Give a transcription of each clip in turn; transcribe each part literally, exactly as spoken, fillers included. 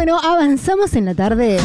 Bueno, avanzamos en la tarde.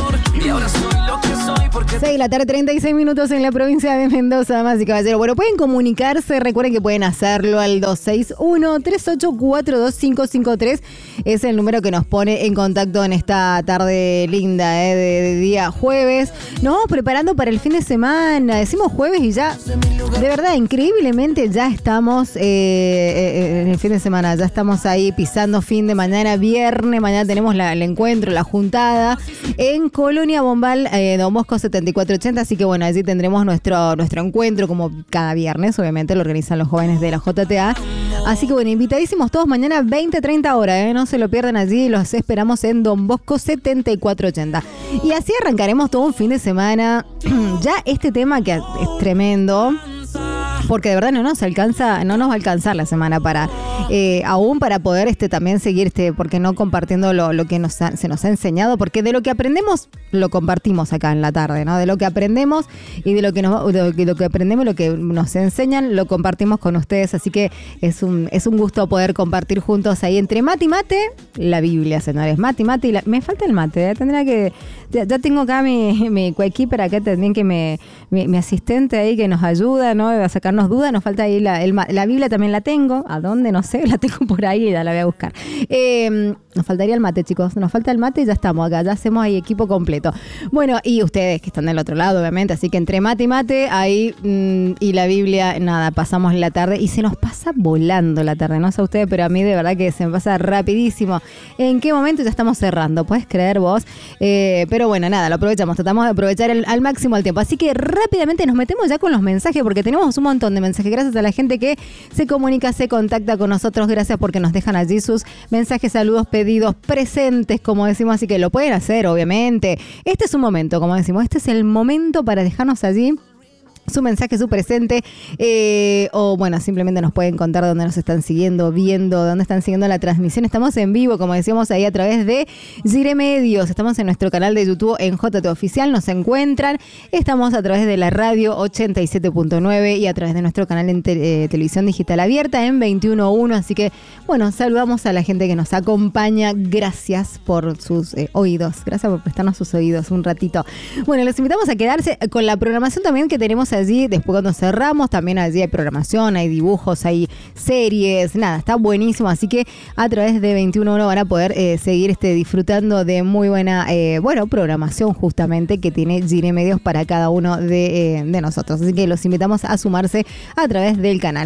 seis de la tarde, treinta y seis minutos en la provincia de Mendoza, damas y caballeros. Bueno, pueden comunicarse, recuerden que pueden hacerlo al dos seis uno, tres ocho cuatro, dos cinco cinco tres. Es el número que nos pone en contacto en esta tarde linda, ¿eh? de, de día jueves. Nos vamos preparando para el fin de semana. Decimos jueves y ya, de verdad, increíblemente ya estamos eh, eh, en el fin de semana. Ya estamos ahí pisando fin de mañana, viernes. Mañana tenemos la, el encuentro, la juntada en Colonia Bombal, eh, Don Bosco setenta y cuatro ochenta. Así que bueno, allí tendremos nuestro, nuestro encuentro como cada viernes. Obviamente lo organizan los jóvenes de la J T A. Así que bueno, invitadísimos todos mañana veinte, treinta horas, ¿eh? No se lo pierdan allí, los esperamos en Don Bosco setenta y cuatro ochenta. Y así arrancaremos todo un fin de semana. Ya este tema que es tremendo, porque de verdad no nos alcanza, no nos va a alcanzar la semana para, eh, aún para poder este también seguir, este, porque no compartiendo lo, lo que nos ha, se nos ha enseñado, porque de lo que aprendemos lo compartimos acá en la tarde, ¿no? De lo que aprendemos y de lo que nos, de lo que aprendemos, lo que nos enseñan, lo compartimos con ustedes, así que es un, es un gusto poder compartir juntos ahí entre mate y mate, la Biblia, señores, mate y mate, y la, me falta el mate, ¿eh? Tendría que, ya, ya tengo acá mi, mi coequiper acá también, que me, mi, mi asistente ahí que nos ayuda, ¿no? A sacarnos dudas, nos falta ahí la, el, la Biblia también la tengo, ¿a dónde? No sé, la tengo por ahí y ya la voy a buscar. Eh, nos faltaría el mate, chicos, nos falta el mate y ya estamos acá, ya hacemos ahí equipo completo. Bueno, y ustedes que están del otro lado, obviamente, así que entre mate y mate, ahí mmm, y la Biblia, nada, pasamos la tarde y se nos pasa volando la tarde, no sé a ustedes, pero a mí de verdad que se me pasa rapidísimo. ¿En qué momento ya estamos cerrando? ¿Puedes creer vos? Eh, pero bueno, nada, lo aprovechamos, tratamos de aprovechar el, al máximo el tiempo, así que rápidamente nos metemos ya con los mensajes, porque tenemos un montón de mensajes. Gracias a la gente que se comunica, se contacta con nosotros, gracias porque nos dejan allí sus mensajes, saludos, pedidos, presentes, como decimos, así que lo pueden hacer, obviamente. Este es un momento, como decimos, este es el momento para dejarnos allí su mensaje, su presente, eh, o bueno, simplemente nos pueden contar dónde nos están siguiendo, viendo, dónde están siguiendo la transmisión. Estamos en vivo, como decíamos, ahí a través de Gire Medios. Estamos en nuestro canal de YouTube en J T Oficial, nos encuentran. Estamos a través de la radio ochenta y siete punto nueve y a través de nuestro canal en te- eh, televisión digital abierta en veintiuno uno. Así que, bueno, saludamos a la gente que nos acompaña. Gracias por sus eh, oídos. Gracias por prestarnos sus oídos un ratito. Bueno, los invitamos a quedarse con la programación también que tenemos allí. Después cuando cerramos también allí hay programación, hay dibujos, hay series, nada, está buenísimo, así que a través de veintiuno uno van a poder eh, seguir este, disfrutando de muy buena eh, bueno, programación justamente que tiene Gire Medios para cada uno de, eh, de nosotros, así que los invitamos a sumarse a través del canal.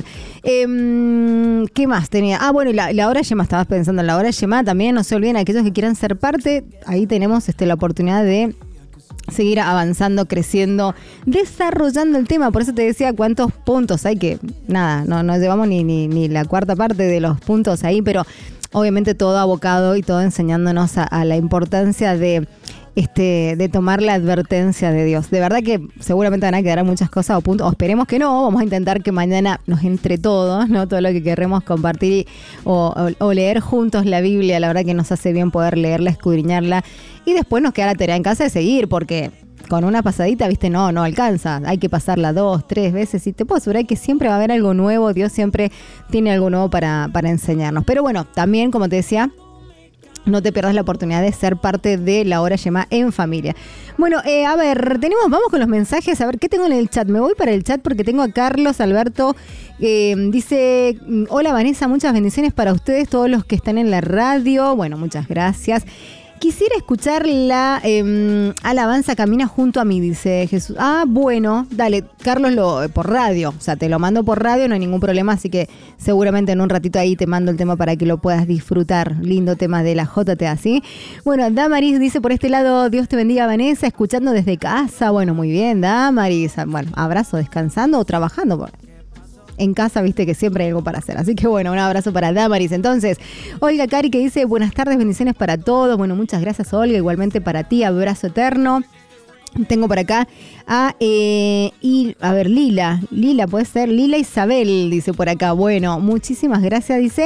Eh, ¿Qué más tenía? Ah, bueno, la, la hora Yema, estabas pensando en la hora Yema también, no se olviden aquellos que quieran ser parte, ahí tenemos este, la oportunidad de seguir avanzando, creciendo, desarrollando el tema. Por eso te decía cuántos puntos hay, que nada, no, no llevamos ni, ni, ni la cuarta parte de los puntos ahí, pero obviamente todo abocado y todo enseñándonos a, a la importancia de este de tomar la advertencia de Dios. De verdad que seguramente van a quedar muchas cosas o puntos, o esperemos que no. Vamos a intentar que mañana nos entre todo, ¿no? Todo lo que queremos compartir y, o, o, o leer juntos la Biblia. La verdad que nos hace bien poder leerla, escudriñarla y después nos queda la tarea en casa de seguir, porque con una pasadita, viste, no, no alcanza. Hay que pasarla dos, tres veces y te puedo asegurar que siempre va a haber algo nuevo. Dios siempre tiene algo nuevo para, para enseñarnos. Pero bueno, también, como te decía, no te pierdas la oportunidad de ser parte de la hora Yema en familia. Bueno, eh, a ver, tenemos, vamos con los mensajes, a ver qué tengo en el chat. Me voy para el chat porque tengo a Carlos Alberto, eh, dice, hola Vanessa, muchas bendiciones para ustedes, todos los que están en la radio. Bueno, muchas gracias. Quisiera escuchar la eh, alabanza Camina junto a mí, dice Jesús. Ah, bueno, dale, Carlos, lo por radio. O sea, te lo mando por radio, no hay ningún problema. Así que seguramente en un ratito ahí te mando el tema para que lo puedas disfrutar. Lindo tema de la J T A, ¿sí? Bueno, Damaris dice por este lado, Dios te bendiga, Vanessa, escuchando desde casa. Bueno, muy bien, Damaris. Bueno, abrazo, descansando o trabajando. En casa, viste que siempre hay algo para hacer. Así que bueno, un abrazo para Damaris. Entonces, Olga Cari que dice, buenas tardes, bendiciones para todos. Bueno, muchas gracias, Olga. Igualmente para ti, abrazo eterno. Tengo por acá a, eh, y, a ver, Lila. Lila, puede ser Lila Isabel, dice por acá. Bueno, muchísimas gracias, dice.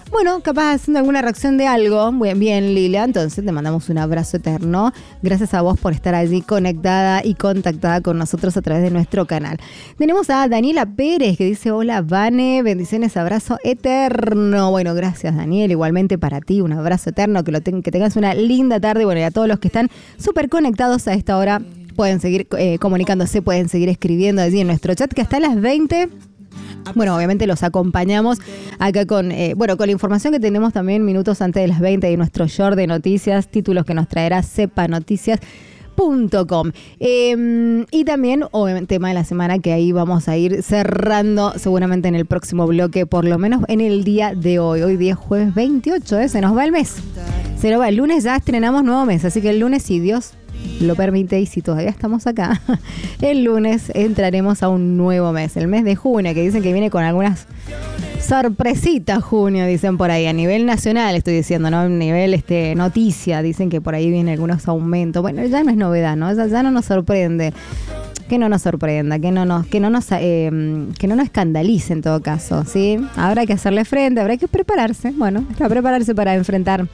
bueno, capaz haciendo alguna reacción de algo. Bien, bien, Lilia, entonces te mandamos un abrazo eterno. Gracias a vos por estar allí conectada y contactada con nosotros a través de nuestro canal. Tenemos a Daniela Pérez que dice, hola Vane, bendiciones, abrazo eterno. Bueno, gracias Daniel, igualmente para ti, un abrazo eterno, que, lo ten- que tengas una linda tarde. Bueno, y a todos los que están súper conectados a esta hora, pueden seguir eh, comunicándose, pueden seguir escribiendo allí en nuestro chat, que hasta las veinte... Bueno, obviamente los acompañamos acá con, eh, bueno, con la información que tenemos también minutos antes de las veinte y nuestro short de noticias, títulos que nos traerá sepa noticias punto com. Eh, y también, obviamente, tema de la semana que ahí vamos a ir cerrando seguramente en el próximo bloque, por lo menos en el día de hoy. Hoy día es jueves veintiocho, ¿eh? Se nos va el mes. Se nos va. El lunes ya estrenamos nuevo mes, así que el lunes, si Dios lo permite y si todavía estamos acá, el lunes entraremos a un nuevo mes, el mes de junio, que dicen que viene con algunas sorpresitas. Junio, dicen por ahí, a nivel nacional estoy diciendo, ¿no? A nivel este, noticia, dicen que por ahí vienen algunos aumentos. Bueno, ya no es novedad, ¿no? Ya, ya no nos sorprende. Que no nos sorprenda, que no nos, que no nos, eh, que no nos escandalice en todo caso, ¿sí? Habrá que hacerle frente, habrá que prepararse, bueno, para prepararse para enfrentar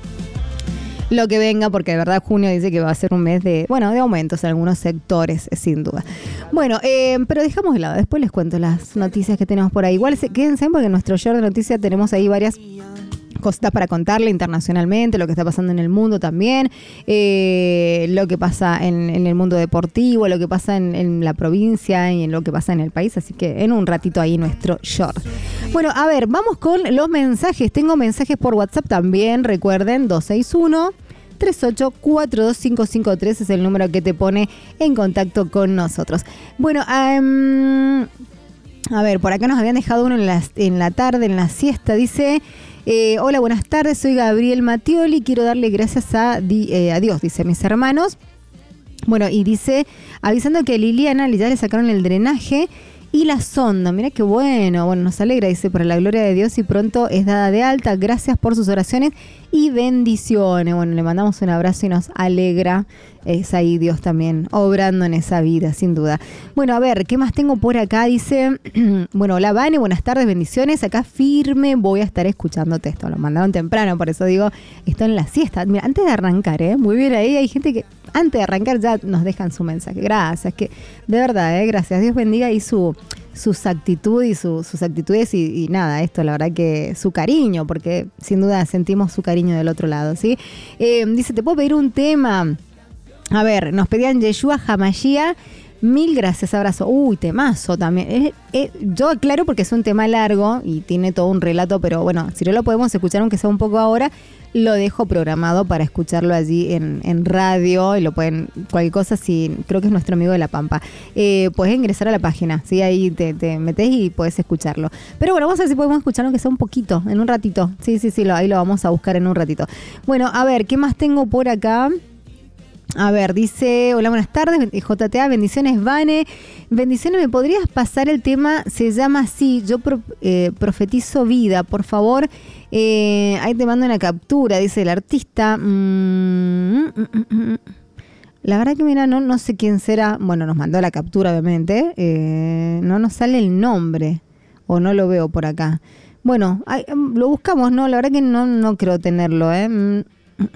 lo que venga, porque de verdad junio dice que va a ser un mes de, bueno, de aumentos en algunos sectores, sin duda. Bueno, eh, pero dejamos de lado, después les cuento las noticias que tenemos por ahí. Igual se, quédense porque en nuestro short de noticias tenemos ahí varias cositas para contarle internacionalmente, lo que está pasando en el mundo también, eh, lo que pasa en, en el mundo deportivo, lo que pasa en, en la provincia y en lo que pasa en el país, así que en un ratito ahí nuestro short. Bueno, a ver, vamos con los mensajes. Tengo mensajes por WhatsApp también, recuerden, dos seis uno, tres ocho cuatro dos cinco cinco tres es el número que te pone en contacto con nosotros. Bueno, um, a ver, por acá nos habían dejado uno en la, en la tarde, en la siesta, dice... Eh, hola, buenas tardes, soy Gabriel Matioli, quiero darle gracias a, eh, a Dios, dice, mis hermanos. Bueno, y dice, avisando que a Liliana ya le sacaron el drenaje y la sonda. Mira qué bueno, bueno, nos alegra, dice, por la gloria de Dios y pronto es dada de alta. Gracias por sus oraciones y bendiciones. Bueno, le mandamos un abrazo y nos alegra. Es ahí Dios también obrando en esa vida, sin duda. Bueno, a ver, ¿qué más tengo por acá? Dice, bueno, hola Vane, buenas tardes, bendiciones. Acá firme, voy a estar escuchándote esto. Lo mandaron temprano, por eso digo, esto en la siesta. Mira, antes de arrancar, ¿eh? Muy bien ahí, hay gente que antes de arrancar ya nos dejan su mensaje. Gracias, que de verdad, ¿eh? Gracias. Dios bendiga y su... sus actitudes y su, sus actitudes y, y nada, esto la verdad que su cariño, porque sin duda sentimos su cariño del otro lado, ¿sí? Eh, dice, ¿te puedo pedir un tema? A ver, nos pedían Yeshua Hamashia, mil gracias, abrazo. Uy, temazo también. Eh, eh, yo aclaro porque es un tema largo y tiene todo un relato, pero bueno, si no lo podemos escuchar aunque sea un poco ahora, lo dejo programado para escucharlo allí en, en radio y lo pueden, cualquier cosa, si creo que es nuestro amigo de La Pampa. Eh, puedes ingresar a la página, ¿sí? Ahí te, te metes y puedes escucharlo. Pero bueno, vamos a ver si podemos escucharlo aunque sea un poquito, en un ratito. Sí, sí, sí, lo, ahí lo vamos a buscar en un ratito. Bueno, a ver, ¿qué más tengo por acá? A ver, dice, hola, buenas tardes, J T A, bendiciones, Vane. Bendiciones, ¿me podrías pasar el tema? Se llama así, yo pro, eh, profetizo vida, por favor. Eh, ahí te mando una captura, dice el artista. Mm, mm, mm, mm. La verdad que mira, no, no sé quién será. Bueno, nos mandó la captura, obviamente. Eh, no nos sale el nombre, o no lo veo por acá. Bueno, hay, lo buscamos, ¿no? La verdad que no, no creo tenerlo, ¿eh? Mm.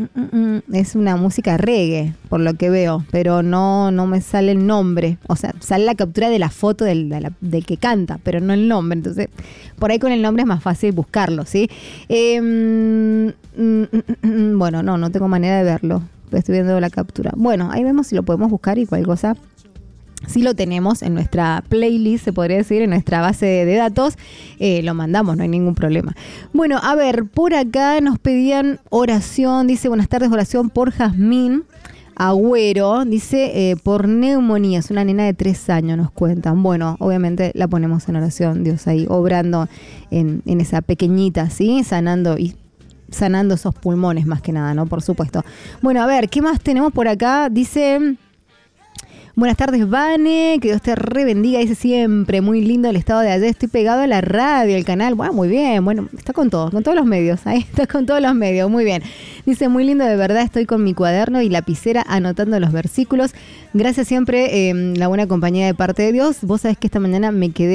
Es una música reggae, por lo que veo, pero no, no me sale el nombre. O sea, sale la captura de la foto del, de la, del que canta, pero no el nombre. Entonces, por ahí con el nombre es más fácil buscarlo, ¿sí? Eh, mm, mm, bueno, no, no tengo manera de verlo. Estoy viendo la captura. Bueno, ahí vemos si lo podemos buscar y cualquier cosa. Si lo tenemos en nuestra playlist, se podría decir, en nuestra base de datos, eh, lo mandamos, no hay ningún problema. Bueno, a ver, por acá nos pedían oración, dice, buenas tardes, oración por Jazmín Agüero, dice, eh, por neumonía, es una nena de tres años, nos cuentan. Bueno, obviamente la ponemos en oración, Dios ahí, obrando en, en esa pequeñita, ¿sí? Sanando y sanando esos pulmones más que nada, ¿no? Por supuesto. Bueno, a ver, ¿qué más tenemos por acá? Dice... Buenas tardes, Vane, que Dios te rebendiga, dice siempre, muy lindo el estado de ayer, estoy pegado a la radio, al canal, bueno, muy bien, bueno, está con todos, con todos los medios, ahí está con todos los medios, muy bien. Dice, muy lindo, de verdad, estoy con mi cuaderno y lapicera anotando los versículos, gracias siempre, eh, la buena compañía de parte de Dios, vos sabés que esta mañana me quedé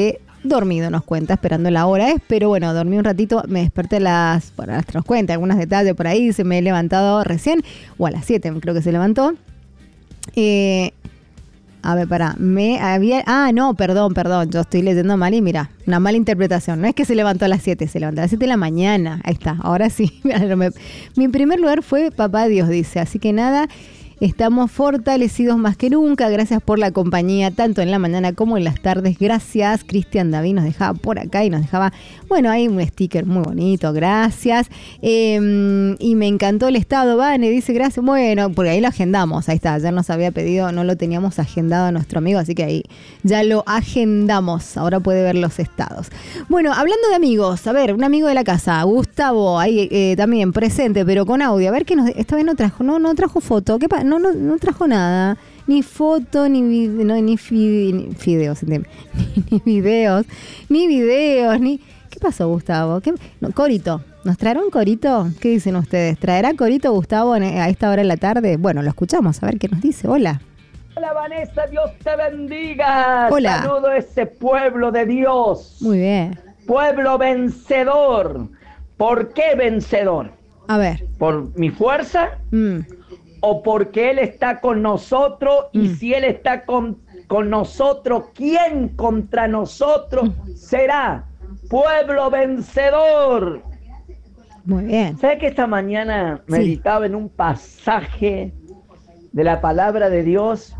dormido, nos cuenta, esperando la hora es, pero bueno, dormí un ratito, me desperté a las, bueno, hasta nos cuenta algunos detalles por ahí, se me he levantado recién, o a las siete creo que se levantó. Eh, a ver, pará, me había, ah, no, perdón, perdón, yo estoy leyendo mal y mira, una mala interpretación, no es que se levantó a las siete, se levantó a las siete de la mañana, ahí está, ahora sí, mi primer lugar fue Papá Dios, dice, así que nada, estamos fortalecidos más que nunca. Gracias por la compañía, tanto en la mañana como en las tardes. Gracias. Cristian David nos dejaba por acá y nos dejaba, bueno, hay un sticker muy bonito. Gracias. Eh, y me encantó el estado. Vane dice gracias. Bueno, porque ahí lo agendamos. Ahí está. Ayer nos había pedido, no lo teníamos agendado a nuestro amigo, así que ahí ya lo agendamos. Ahora puede ver los estados. Bueno, hablando de amigos, a ver, un amigo de la casa, Gustavo, ahí eh, también presente, pero con audio. A ver qué nos. Esta vez no trajo, no, no trajo foto. ¿Qué pasa? No, no, no trajo nada, ni foto, ni, vid- no, ni, fi- ni fideos, ni, ni videos, ni videos, ni... ¿Qué pasó, Gustavo? ¿Qué? No, Corito, ¿nos traerá un Corito? ¿Qué dicen ustedes? ¿Traerá Corito, Gustavo, en- a esta hora de la tarde? Bueno, lo escuchamos, a ver qué nos dice. Hola. Hola Vanessa, Dios te bendiga. Hola. Saludo a ese pueblo de Dios. Muy bien. Pueblo vencedor. ¿Por qué vencedor? A ver. ¿Por mi fuerza? Mm. ¿O porque Él está con nosotros? Y Mm. si Él está con, con nosotros, ¿quién contra nosotros será? Pueblo vencedor. Muy bien. ¿Sabes que esta mañana Sí. meditaba en un pasaje de la palabra de Dios?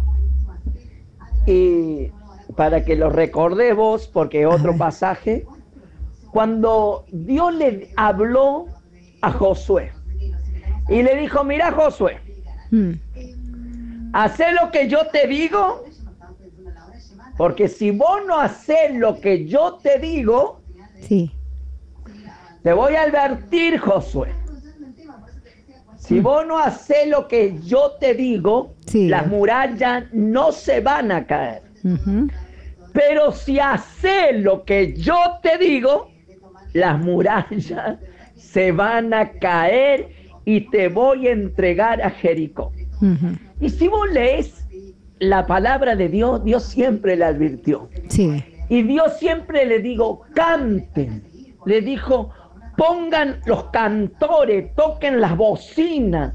Y para que lo recordé vos, porque es otro pasaje, cuando Dios le habló a Josué y le dijo, mira Josué, Mm. hacé lo que yo te digo, porque si vos no haces lo que yo te digo, Sí. te voy a advertir, Josué. Si vos no haces lo que yo te digo, Sí. las murallas no se van a caer. Ujú. Pero si haces lo que yo te digo, las murallas se van a caer y te voy a entregar a Jericó. Ujú. Y si vos lees la palabra de Dios, Dios siempre le advirtió. Sí. Y Dios siempre le digo, canten. Le dijo, pongan los cantores, toquen las bocinas,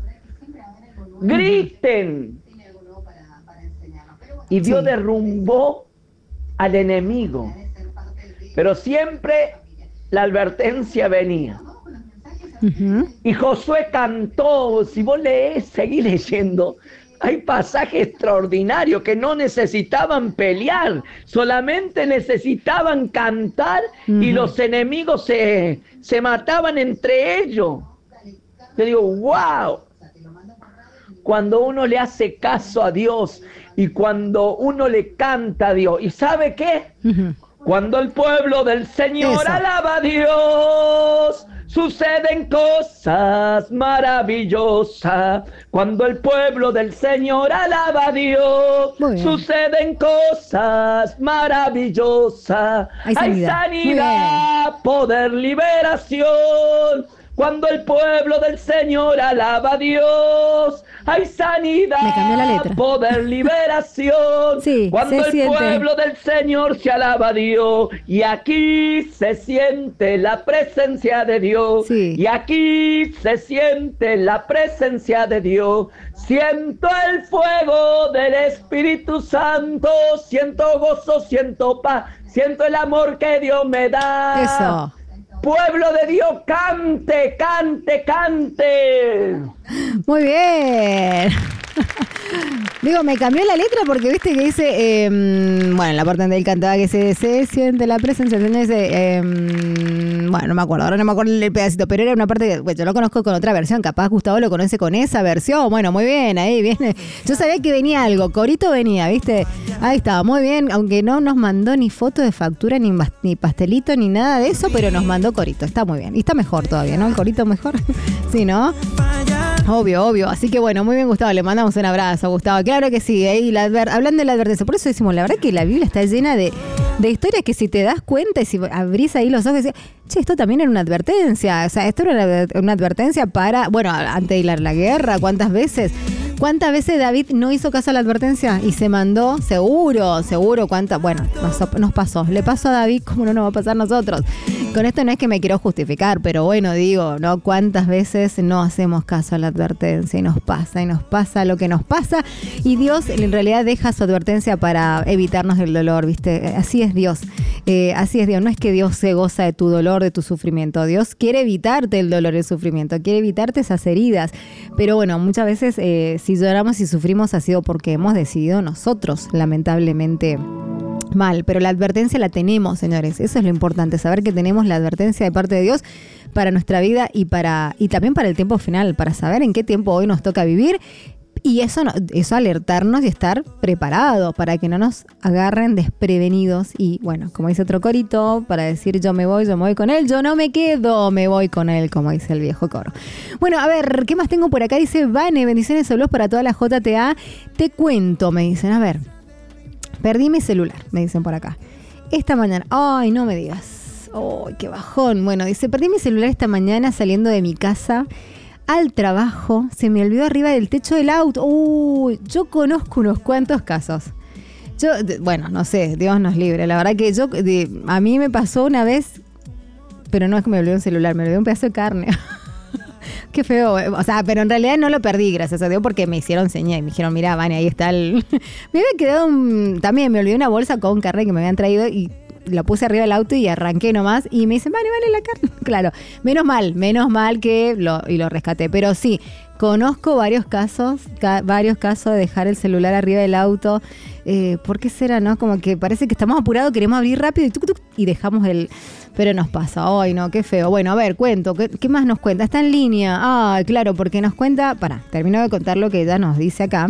griten. Y Dios Sí. derrumbó al enemigo. Pero siempre la advertencia venía. Ujú. Y Josué cantó. Si vos lees, seguí leyendo. Hay pasajes extraordinarios que no necesitaban pelear, solamente necesitaban cantar y Ujú. los enemigos se, se mataban entre ellos. Yo digo, wow. Cuando uno le hace caso a Dios y cuando uno le canta a Dios. ¿Y sabe qué? Ujú. Cuando el pueblo del Señor Eso. alaba a Dios, suceden cosas maravillosas. Cuando el pueblo del Señor alaba a Dios, Muy bien. suceden cosas maravillosas. Hay sanidad. Muy sanidad, poder, liberación. Cuando el pueblo del Señor alaba a Dios, hay sanidad, Me cambió la letra. poder, liberación. Sí, Cuando se el siente. pueblo del Señor se alaba a Dios, y aquí se siente la presencia de Dios, Sí. y aquí se siente la presencia de Dios. Siento el fuego del Espíritu Santo, siento gozo, siento paz, siento el amor que Dios me da. Eso. Pueblo de Dios, cante, cante, cante. Muy bien. Digo, me cambió la letra porque viste que dice, eh, bueno, la parte donde él cantaba que se, se siente la presencia, ¿entendés? Dice, eh, bueno, no me acuerdo, ahora no me acuerdo el pedacito, pero era una parte que, bueno, yo lo conozco con otra versión, capaz Gustavo lo conoce con esa versión, bueno, muy bien, ahí viene. Yo sabía que venía algo, Corito venía, ¿viste? Ahí estaba, muy bien, aunque no nos mandó ni foto de factura, ni, mas- ni pastelito, ni nada de eso, pero nos mandó Corito, está muy bien. Y está mejor todavía, ¿no? El Corito mejor, sí, ¿no? Obvio, obvio. Así que bueno, muy bien, Gustavo. Le mandamos un abrazo, Gustavo. Claro que sí. Ahí la adver- hablando de la advertencia. Por eso decimos, la verdad que la Biblia está llena de, de historias que si te das cuenta y si abrís ahí los ojos y decís, che, esto también era una advertencia. O sea, esto era una, una advertencia para, bueno, antes de ir a la guerra, ¿cuántas veces? ¿Cuántas veces David no hizo caso a la advertencia y se mandó? Seguro, seguro. ¿Cuántas? Bueno, nos, nos pasó. Le pasó a David como no nos va a pasar a nosotros. Con esto no es que me quiero justificar, pero bueno, digo, ¿no? ¿Cuántas veces no hacemos caso a la advertencia y nos pasa? Y nos pasa lo que nos pasa. Y Dios en realidad deja su advertencia para evitarnos el dolor, ¿viste? Así es Dios. Eh, así es Dios. No es que Dios se goza de tu dolor, de tu sufrimiento. Dios quiere evitarte el dolor y el sufrimiento. Quiere evitarte esas heridas. Pero bueno, muchas veces eh, si lloramos y sufrimos ha sido porque hemos decidido nosotros, lamentablemente, mal. Pero la advertencia la tenemos, señores. Eso es lo importante, saber que tenemos la advertencia de parte de Dios para nuestra vida y para y también para el tiempo final, para saber en qué tiempo hoy nos toca vivir. Y eso, no, eso alertarnos y estar preparados para que no nos agarren desprevenidos. Y bueno, como dice otro corito, para decir yo me voy, yo me voy con él, yo no me quedo, me voy con él, como dice el viejo coro. Bueno, a ver, ¿qué más tengo por acá? Dice Vane, bendiciones, saludos para toda la J T A. Te cuento, me dicen, a ver, perdí mi celular, me dicen por acá. Esta mañana, ay, no me digas, ay, qué bajón. Bueno, dice, perdí mi celular esta mañana saliendo de mi casa al trabajo, se me olvidó arriba del techo del auto. Uy, yo conozco unos cuantos casos. Yo, bueno, no sé, Dios nos libre. La verdad que yo, de, a mí me pasó una vez, pero no es que me olvidé un celular, me olvidé un pedazo de carne. Qué feo. O sea, pero en realidad no lo perdí, gracias a Dios, porque me hicieron señal y me dijeron, mira, Vane, ahí está el... me había quedado un... También me olvidé una bolsa con carne que me habían traído y la puse arriba del auto y arranqué nomás y me dicen, vale, vale la carne. Claro, menos mal, menos mal que lo, y lo rescaté. Pero sí, conozco varios casos, ca- varios casos de dejar el celular arriba del auto. Eh, ¿Por qué será, no? Como que parece que estamos apurados, queremos abrir rápido y, tuc, tuc, y dejamos el... Pero nos pasa, ay no, qué feo. Bueno, a ver, cuento, ¿qué, qué más nos cuenta? Está en línea. Ah, claro, porque nos cuenta... Pará, termino de contar lo que ella nos dice acá.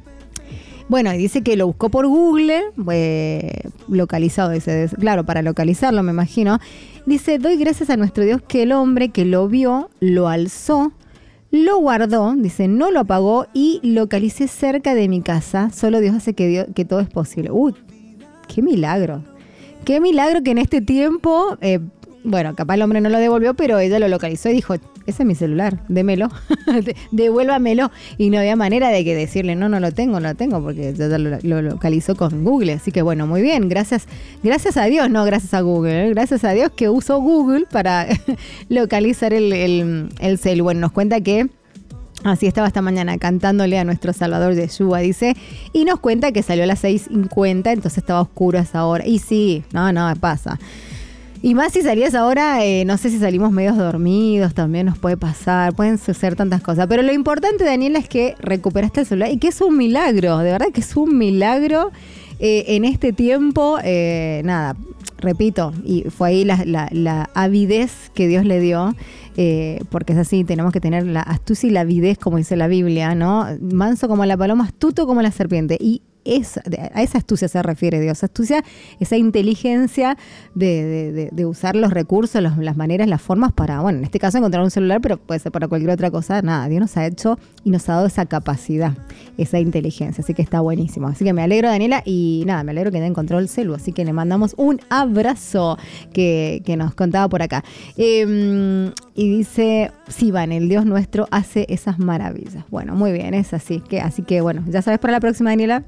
Bueno, dice que lo buscó por Google, eh, localizado, dice, claro, para localizarlo me imagino. Dice, doy gracias a nuestro Dios que el hombre que lo vio, lo alzó, lo guardó, dice, no lo apagó y localicé cerca de mi casa. Solo Dios hace que, Dios, que todo es posible. Uy, qué milagro. Qué milagro que en este tiempo, eh, bueno, capaz el hombre no lo devolvió, pero ella lo localizó y dijo, ese es mi celular, démelo, devuélvamelo. Y no había manera de que decirle, no, no lo tengo, no lo tengo, porque ya lo, lo localizó con Google. Así que bueno, muy bien, gracias gracias a Dios, no gracias a Google, ¿eh? Gracias a Dios que usó Google para localizar el, el, el celu. Bueno, nos cuenta que así estaba esta mañana cantándole a nuestro Salvador Yeshua, dice, y nos cuenta que salió a las seis cincuenta, entonces estaba oscuro a esa hora. Y sí, no, no, pasa. Y más si salías ahora, eh, no sé si salimos medios dormidos, también nos puede pasar, pueden suceder tantas cosas. Pero lo importante, Daniela, es que recuperaste el celular y que es un milagro, de verdad que es un milagro eh, en este tiempo. Eh, nada, repito, y fue ahí la, la, la avidez que Dios le dio, eh, porque es así, tenemos que tener la astucia y la avidez, como dice la Biblia, ¿no? Manso como la paloma, astuto como la serpiente. Y Es, a esa astucia se refiere Dios, astucia, esa inteligencia de, de, de, de usar los recursos, los, las maneras, las formas para, bueno, en este caso encontrar un celular, pero puede ser para cualquier otra cosa. Nada, Dios nos ha hecho y nos ha dado esa capacidad, esa inteligencia, así que está buenísimo. Así que me alegro, Daniela, y nada, me alegro que haya encontrado el celu, así que le mandamos un abrazo que, que nos contaba por acá. Eh, y dice, sí, Van, el Dios nuestro hace esas maravillas. Bueno, muy bien, es así, que, así que bueno, ya sabes para la próxima, Daniela.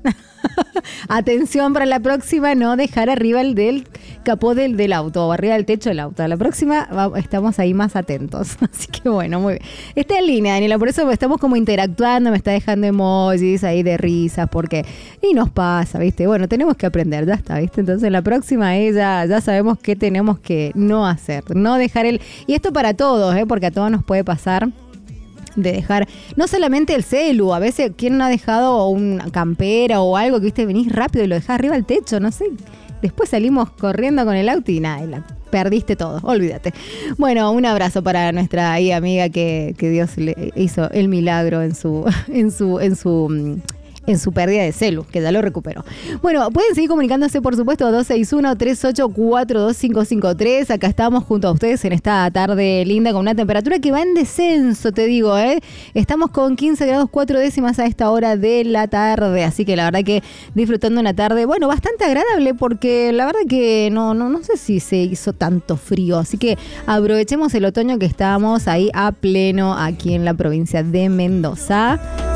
Atención para la próxima, no dejar arriba el del capó del, del auto o arriba del techo del auto. A la próxima va, estamos ahí más atentos. Así que bueno, muy bien. Está en línea, Daniela, por eso estamos como interactuando, me está dejando emojis ahí de risas, porque y nos pasa, ¿viste? Bueno, tenemos que aprender, ya está, ¿viste? Entonces la próxima ella ya sabemos qué tenemos que no hacer, no dejar el... Y esto para todos, ¿eh? Porque a todos nos puede pasar de dejar, no solamente el celu, a veces quien no ha dejado una campera o algo que viste, venís rápido y lo dejás arriba del techo, no sé, después salimos corriendo con el auto y nada, y la perdiste todo, olvídate. Bueno, un abrazo para nuestra ahí amiga que, que Dios le hizo el milagro en su, en su, en su en su pérdida de celu, que ya lo recuperó. Bueno, pueden seguir comunicándose, por supuesto, dos seis uno, tres ocho cuatro, dos cinco cinco tres. Acá estamos junto a ustedes en esta tarde linda con una temperatura que va en descenso, te digo, ¿eh? Estamos con quince grados cuatro décimas a esta hora de la tarde, así que la verdad que disfrutando una tarde, bueno, bastante agradable, porque la verdad que no, no, no sé si se hizo tanto frío, así que aprovechemos el otoño que estamos ahí a pleno aquí en la provincia de Mendoza.